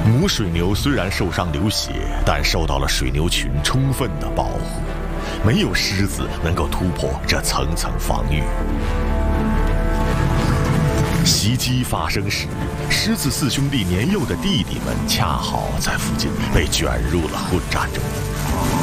母水牛虽然受伤流血，但受到了水牛群充分的保护，没有狮子能够突破这层层防御。袭击发生时，狮子四兄弟年幼的弟弟们恰好在附近被卷入了混战中。